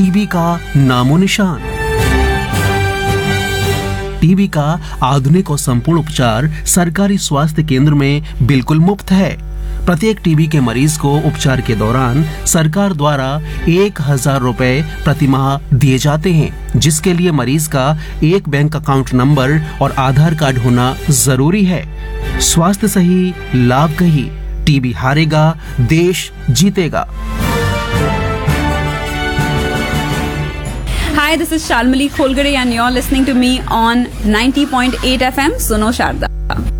TB का नामो निशान। टीबी का आधुनिक और संपूर्ण उपचार सरकारी स्वास्थ्य केंद्र में बिल्कुल मुफ्त है। प्रत्येक टीबी के मरीज को उपचार के दौरान सरकार द्वारा 1000 रुपए प्रति माह दिए जाते हैं, जिसके लिए मरीज का एक बैंक अकाउंट नंबर और आधार कार्ड होना जरूरी है। स्वास्थ्य सही, लाभ कही। टीबी हारेगा, देश जीतेगा। Hi, this is Shalmali Kholgare and you're listening to me on 90.8 FM, Suno Sharda.